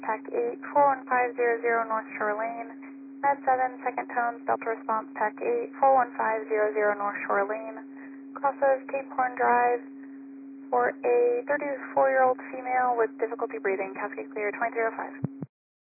TAC 8, 41500 North Shore Lane. Med 7, second tones, Delta response, TAC 8, 41500 North Shore Lane. Crosses Cape Horn Drive for a 34-year-old female with difficulty breathing. Cascade clear, 2305.